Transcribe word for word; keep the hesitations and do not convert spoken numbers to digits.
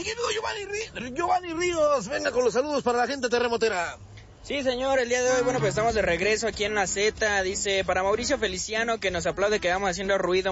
Mi querido Giovanni, Rí- Giovanni Ríos, venga con los saludos para la gente terremotera. Sí, señor, el día de hoy, bueno, pues estamos de regreso aquí en la Z. Dice, para Mauricio Feliciano, que nos aplaude que vamos haciendo ruido